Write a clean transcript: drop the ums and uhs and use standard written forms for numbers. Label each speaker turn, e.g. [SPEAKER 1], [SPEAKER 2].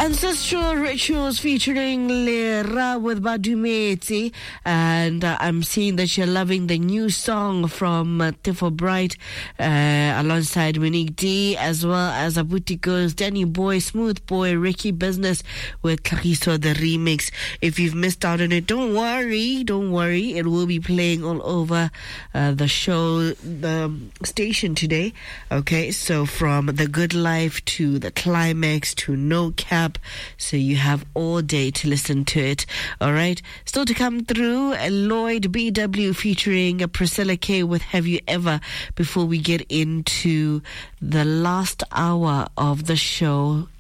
[SPEAKER 1] Ancestral Rituals featuring Lera with Badumeti. And I'm seeing that you're loving the new song from Tifo Bright alongside Monique D, as well as Abutikos, Danny Boy, Smooth Boy, Ricky Business with Kakiso, the remix. If you've missed out on it, don't worry. It will be playing all over the show, the station today. Okay, so from The Good Life to The Climax to No Cap, so you have all day to listen to it. All right, still to come through, Lloyd BW featuring Priscilla K with Have You Ever, before we get into the last hour of the show.